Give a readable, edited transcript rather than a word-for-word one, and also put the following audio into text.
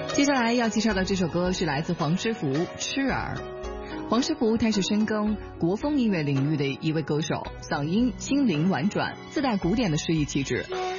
接下来要介绍的这首歌是来自黄师傅《痴儿》。黄师傅他是深耕国风音乐领域的一位歌手，嗓音轻灵婉转，自带古典的诗意气质。